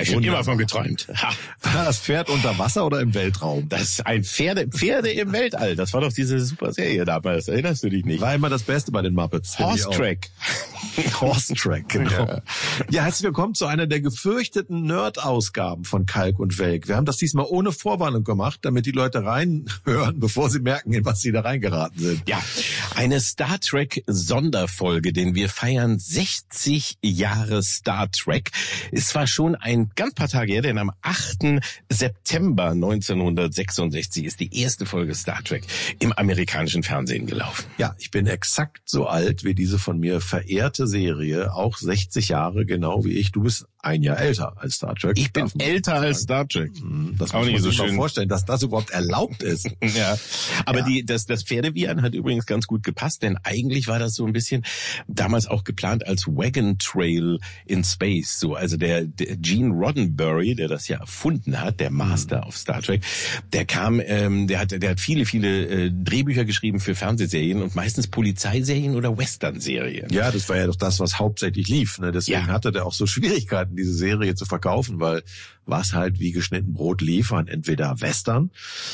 ich schon immer von geträumt. Ha. War das Pferd unter Wasser oder im Weltraum? Das ist ein Pferde im Weltall. Das war doch diese super Serie damals. Erinnerst du dich nicht? War immer das Beste bei den Muppets. Horse Track. Horse Track, genau. Ja, herzlich willkommen zu einer der gefürchteten Nerd-Ausgaben von Kalk und Welk. Wir haben das diesmal ohne Vorwarnung gemacht, damit die Leute reinhören, bevor sie merken, in was sie da reingeraten sind. Ja, eine Star Trek Sonderfolge, denn wir feiern 60 Jahre Star Trek. Ist zwar schon ein ganz paar Tage her, denn am 8. September 1966 ist die erste Folge Star Trek im amerikanischen Fernsehen gelaufen. Ja, ich bin exakt so alt wie diese von mir verehrte Serie, auch 60 Jahre, genau wie ich. Du bist ein Jahr älter als Star Trek. Ich bin älter als Star Trek. Das muss man sich mal vorstellen, dass das überhaupt erlaubt ist. Ja, aber das Pferdewiehern hat übrigens ganz gut gepasst, denn eigentlich war das so ein bisschen damals auch geplant als Wagon Trail in Space. So, also der Gene Roddenberry, der das ja erfunden hat, der Master of Star Trek, der hat viele Drehbücher geschrieben für Fernsehserien und meistens Polizeiserien oder Western-Serien. Ja, das war ja doch das, was hauptsächlich lief. Ne? Deswegen hatte der auch so Schwierigkeiten, diese Serie zu verkaufen, weil was halt wie geschnitten Brot lief, waren entweder Western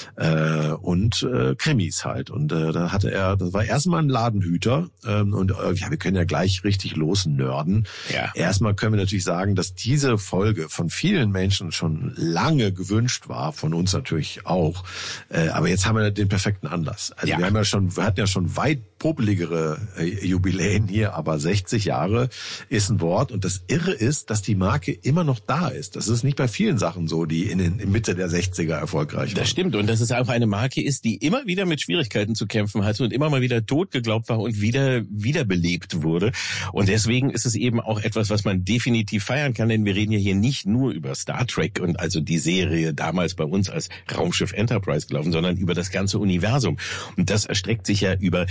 und Krimis halt. Und da hatte das war erstmal ein Ladenhüter wir können ja gleich richtig losnörden. Ja. Erstmal können wir natürlich sagen, dass diese Folge von vielen Menschen schon lange gewünscht war, von uns natürlich auch. Aber jetzt haben wir den perfekten Anlass. Also wir hatten ja schon weit popeligere Jubiläen hier, aber 60 Jahre ist ein Wort. Und das Irre ist, dass die Marke immer noch da ist. Das ist nicht bei vielen Sachen so, die in Mitte der 60er erfolgreich waren. Das stimmt. Und dass es auch eine Marke ist, die immer wieder mit Schwierigkeiten zu kämpfen hatte und immer mal wieder tot geglaubt war und wiederbelebt wurde. Und deswegen ist es eben auch etwas, was man definitiv feiern kann, denn wir reden ja hier nicht nur über Star Trek und also die Serie damals bei uns als Raumschiff Enterprise gelaufen, sondern über das ganze Universum. Und das erstreckt sich ja über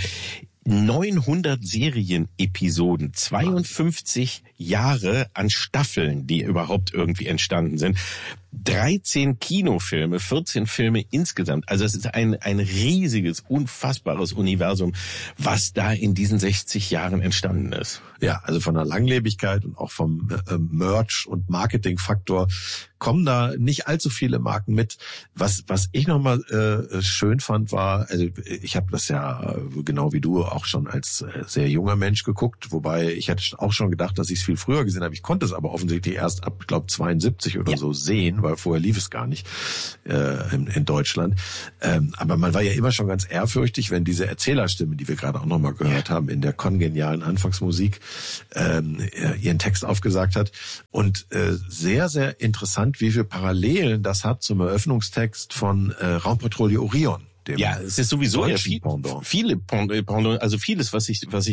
900 Serienepisoden, 52 Jahre an Staffeln, die überhaupt irgendwie entstanden sind, 13 Kinofilme, 14 Filme insgesamt. Also es ist ein riesiges, unfassbares Universum, was da in diesen 60 Jahren entstanden ist. Ja, also von der Langlebigkeit und auch vom Merch- und Marketingfaktor kommen da nicht allzu viele Marken mit. Was ich nochmal schön fand, war, also ich habe das ja genau wie du auch schon als sehr junger Mensch geguckt, wobei ich hätte auch schon gedacht, dass ich es viel früher gesehen habe. Ich konnte es aber offensichtlich erst ab, glaube 72 oder so sehen, weil vorher lief es gar nicht in Deutschland. Aber man war ja immer schon ganz ehrfürchtig, wenn diese Erzählerstimme, die wir gerade auch nochmal gehört haben, in der kongenialen Anfangsmusik ihren Text aufgesagt hat. Und sehr, sehr interessant, wie viele Parallelen das hat zum Eröffnungstext von Raumpatrouille Orion. Ja, es ist sowieso viele Pendant, also vieles, was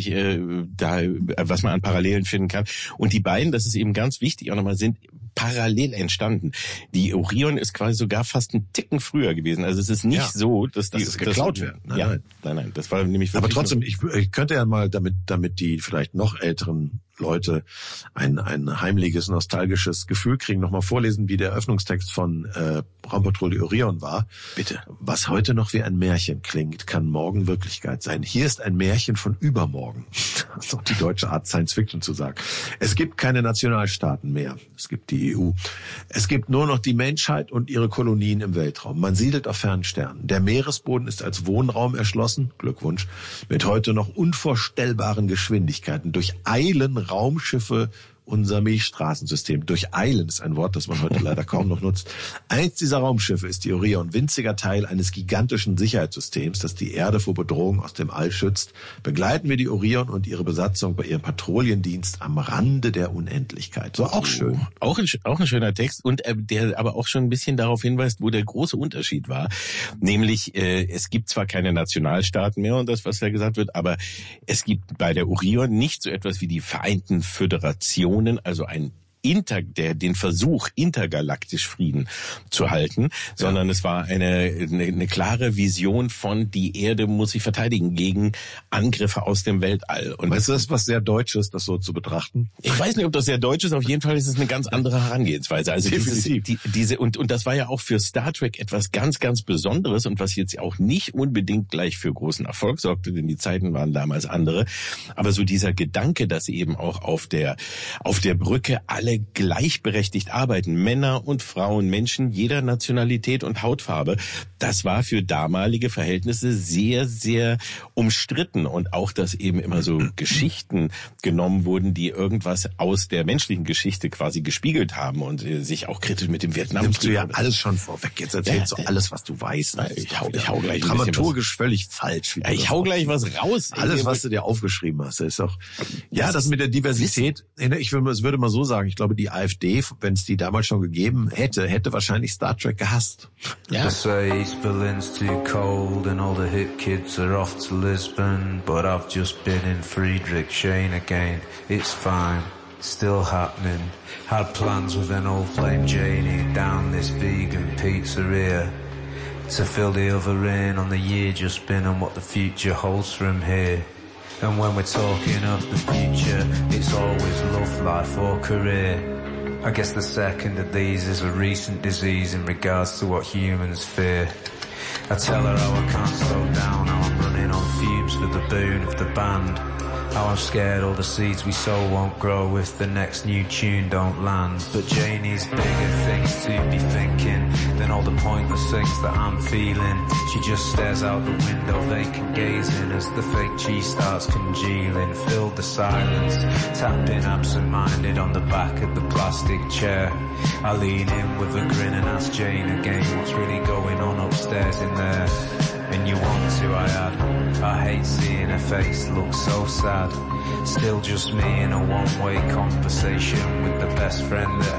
man an Parallelen finden kann. Und die beiden, das ist eben ganz wichtig auch nochmal, sind parallel entstanden. Die Orion ist quasi sogar fast einen Ticken früher gewesen. Also es ist nicht so, dass die geklaut werden. Nein. Das war nämlich wirklich. Aber trotzdem, ich könnte ja mal, damit die vielleicht noch älteren Leute ein heimliches, nostalgisches Gefühl kriegen, nochmal vorlesen, wie der Eröffnungstext von Raumpatrouille Orion war. Bitte. Was heute noch wie ein Märchen klingt, kann morgen Wirklichkeit sein. Hier ist ein Märchen von übermorgen. Das ist auch die deutsche Art, Science Fiction zu sagen. Es gibt keine Nationalstaaten mehr. Es gibt die EU. Es gibt nur noch die Menschheit und ihre Kolonien im Weltraum. Man siedelt auf fernen Sternen. Der Meeresboden ist als Wohnraum erschlossen. Glückwunsch. Mit heute noch unvorstellbaren Geschwindigkeiten. Durch Eilen Raumschiffe unser Milchstraßensystem. Durcheilen ist ein Wort, das man heute leider kaum noch nutzt. Eins dieser Raumschiffe ist die Orion, winziger Teil eines gigantischen Sicherheitssystems, das die Erde vor Bedrohung aus dem All schützt. Begleiten wir die Orion und ihre Besatzung bei ihrem Patrouillendienst am Rande der Unendlichkeit. So auch schön. Auch ein schöner Text und der aber auch schon ein bisschen darauf hinweist, wo der große Unterschied war. Nämlich, es gibt zwar keine Nationalstaaten mehr und das, was da gesagt wird, aber es gibt bei der Orion nicht so etwas wie die Vereinten Föderationen, also den Versuch, intergalaktisch Frieden zu halten, sondern es war eine klare Vision von, die Erde muss sich verteidigen gegen Angriffe aus dem Weltall. Und weißt du, das ist was sehr Deutsches, das so zu betrachten? Ich weiß nicht, ob das sehr deutsch ist, auf jeden Fall ist es eine ganz andere Herangehensweise. Also und das war ja auch für Star Trek etwas ganz, ganz Besonderes und was jetzt auch nicht unbedingt gleich für großen Erfolg sorgte, denn die Zeiten waren damals andere. Aber so dieser Gedanke, dass eben auch auf der Brücke alle alle gleichberechtigt arbeiten. Männer und Frauen, Menschen jeder Nationalität und Hautfarbe. Das war für damalige Verhältnisse sehr, sehr umstritten. Und auch, dass eben immer so Geschichten genommen wurden, die irgendwas aus der menschlichen Geschichte quasi gespiegelt haben und sich auch kritisch mit dem Vietnam. Nimmst du ja alles schon vorweg. Jetzt erzählst du alles, was du weißt. Ich hau gleich dramaturgisch völlig falsch. Ich hau gleich was raus. Alles, was du dir aufgeschrieben hast, ist doch, ja, das mit der Diversität, ich würde mal so sagen, ich glaube, die AfD, wenn es die damals schon gegeben hätte wahrscheinlich Star Trek gehasst. Ja. Berlin's too cold and all the hip kids are off to Lisbon, but I've just been in Friedrichshain again. It's fine, still happening. Had plans with an old flame Janie down this vegan pizzeria to fill the other in on the year just been and what the future holds from here. And when we're talking of the future, it's always love, life or career. I guess the second of these is a recent disease in regards to what humans fear. I tell her how I can't slow down, how I'm running on fumes for the boon of the band. How I'm scared all the seeds we sow won't grow if the next new tune don't land. But Janie's bigger things to be thinking than all the pointless things that I'm feeling. She just stares out the window, vacant gazing as the fake cheese starts congealing. Filled the silence, tapping absent-minded on the back of the plastic chair. I lean in with a grin and ask Jane again what's really going on upstairs in there. And you want to, I add. I hate seeing her face look so sad. Still just me in a one-way conversation with the best friend that